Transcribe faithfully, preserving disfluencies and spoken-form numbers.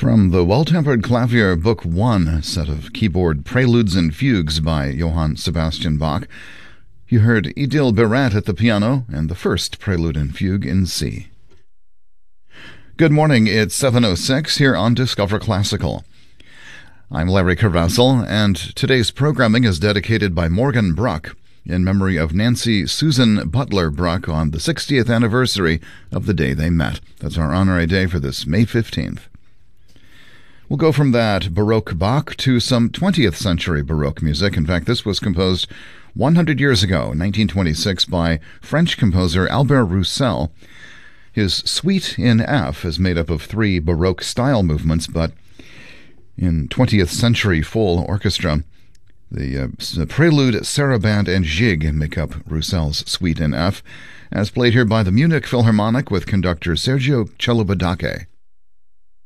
From the Well-Tempered Clavier Book one, set of keyboard preludes and fugues by Johann Sebastian Bach, you heard Idil Birat at the piano and the first prelude and fugue in C. Good morning, it's seven oh six here on Discover Classical. I'm Larry Carvassel, and today's programming is dedicated by Morgan Bruck in memory of Nancy Susan Butler Bruck on the sixtieth anniversary of the day they met. That's our honorary day for this May fifteenth. We'll go from that Baroque Bach to some twentieth century Baroque music. In fact, this was composed one hundred years ago, nineteen twenty-six, by French composer Albert Roussel. His Suite in F is made up of three Baroque style movements, but in twentieth century full orchestra, the, uh, the prelude, sarabande, and gigue make up Roussel's Suite in F, as played here by the Munich Philharmonic with conductor Sergio Celibidache.